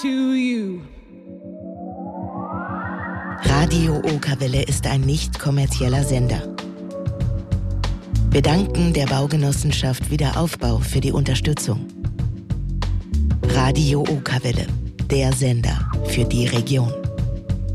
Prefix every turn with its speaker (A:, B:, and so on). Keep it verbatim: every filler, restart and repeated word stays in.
A: to you.
B: Radio Okerwelle ist ein nicht kommerzieller Sender. Wir danken der Baugenossenschaft Wiederaufbau für die Unterstützung. Radio Okerwelle, der Sender für die Region.